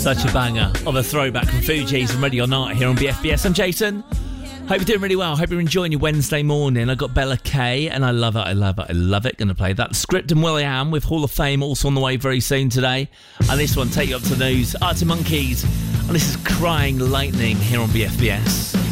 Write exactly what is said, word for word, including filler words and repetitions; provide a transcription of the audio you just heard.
Such a banger of a throwback from Fugees and Ready or Not here on B F B S. I'm Jason. Hope you're doing really well. Hope you're enjoying your Wednesday morning. I got Bella K, and I love it, I love it, I love it. Going to play that. Script and Will.i.am with Hall of Fame also on the way very soon today. And this one, take you up to the news. Arctic Monkeys, and this is Crying Lightning here on B F B S.